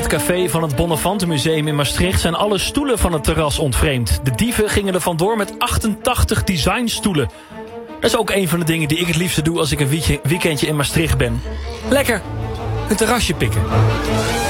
het café van het Bonnefantenmuseum in Maastricht zijn alle stoelen van het terras ontvreemd. De dieven gingen er vandoor met 88 designstoelen. Dat is ook een van de dingen die ik het liefste doe als ik een weekendje in Maastricht ben. Lekker, een terrasje pikken.